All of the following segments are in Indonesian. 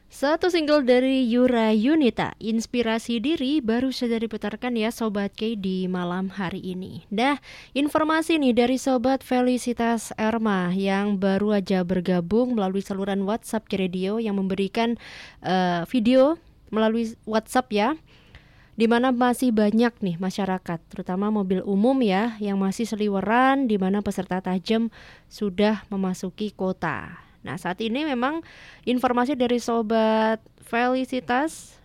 Satu single dari Yura Yunita, Inspirasi Diri, baru saja diputarkan ya Sobat K di malam hari ini. Dah, informasi nih dari Sobat Felicitas Erma yang baru aja bergabung melalui saluran WhatsApp K Radio yang memberikan video melalui WhatsApp ya, di mana masih banyak nih masyarakat, terutama mobil umum ya, yang masih seliweran di mana peserta tajam sudah memasuki kota. Nah, saat ini memang informasi dari Sobat Felicitas,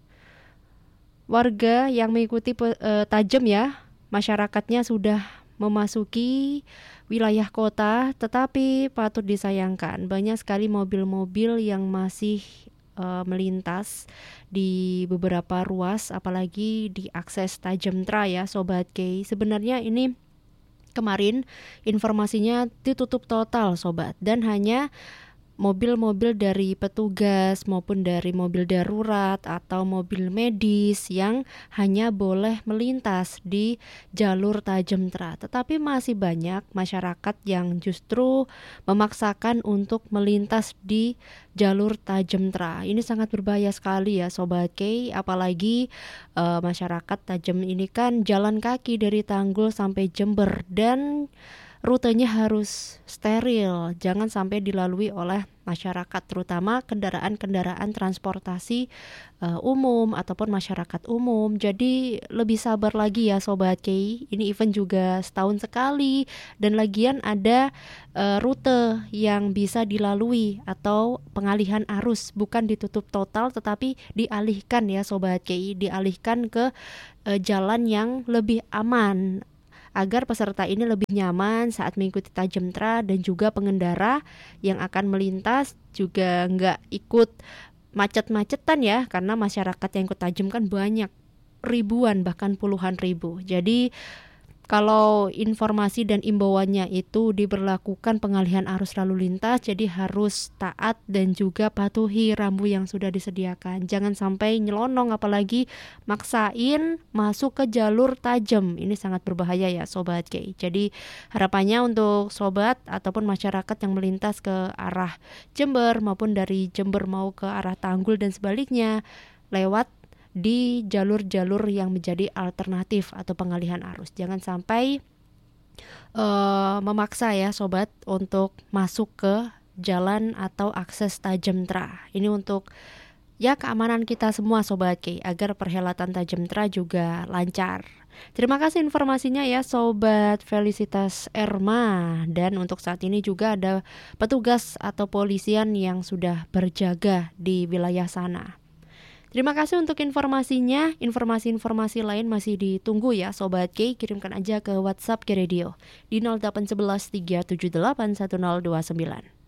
warga yang mengikuti tajam ya, masyarakatnya sudah memasuki wilayah kota, tetapi patut disayangkan banyak sekali mobil-mobil yang masih melintas di beberapa ruas, apalagi di akses Tajam Tra ya Sobat K. Sebenarnya ini kemarin informasinya ditutup total Sobat, dan hanya mobil-mobil dari petugas maupun dari mobil darurat atau mobil medis yang hanya boleh melintas di jalur Tajam Tra. Tetapi masih banyak masyarakat yang justru memaksakan untuk melintas di jalur Tajam Tra. Ini sangat berbahaya sekali ya Sobat K, apalagi masyarakat Tajam ini kan jalan kaki dari Tanggul sampai Jember dan rutenya harus steril, jangan sampai dilalui oleh masyarakat, terutama kendaraan-kendaraan transportasi umum ataupun masyarakat umum. Jadi lebih sabar lagi ya Sobat K. Ini event juga setahun sekali, dan lagian ada rute yang bisa dilalui atau pengalihan arus, bukan ditutup total tetapi dialihkan ya Sobat K, dialihkan ke jalan yang lebih aman agar peserta ini lebih nyaman saat mengikuti Tajam Tra, dan juga pengendara yang akan melintas juga nggak ikut macet-macetan ya, karena masyarakat yang ikut tajam kan banyak, ribuan bahkan puluhan ribu. Jadi kalau informasi dan imbauannya itu diberlakukan pengalihan arus lalu lintas, jadi harus taat dan juga patuhi rambu yang sudah disediakan. Jangan sampai nyelonong, apalagi maksain masuk ke jalur tajam. Ini sangat berbahaya ya Sobat K. Jadi harapannya untuk sobat ataupun masyarakat yang melintas ke arah Jember maupun dari Jember mau ke arah Tanggul dan sebaliknya, lewat di jalur-jalur yang menjadi alternatif atau pengalihan arus. Jangan sampai memaksa ya sobat untuk masuk ke jalan atau akses Tajam Tra. Ini untuk ya keamanan kita semua Sobat K, agar perhelatan Tajam Tra juga lancar. Terima kasih informasinya ya Sobat Felicitas Erma. Dan untuk saat ini juga ada petugas atau polisian yang sudah berjaga di wilayah sana. Terima kasih untuk informasinya. Informasi-informasi lain masih ditunggu ya Sobat K. Kirimkan aja ke WhatsApp K Radio di 0811 378 1029.